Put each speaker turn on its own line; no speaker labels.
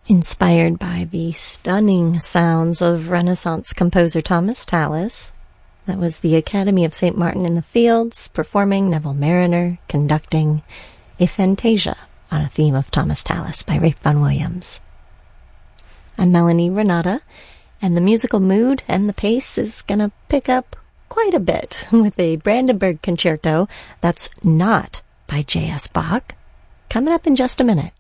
Inspired by the stunning sounds of Renaissance composer Thomas Tallis. That was the Academy of St. Martin in the Fields performing Neville Marriner conducting a fantasia on a theme of Thomas Tallis by Ralph Vaughan Williams. I'm Melanie Renata, and the musical mood and the pace is gonna pick up quite a bit with a Brandenburg concerto that's not by J.S. Bach, coming up in just a minute.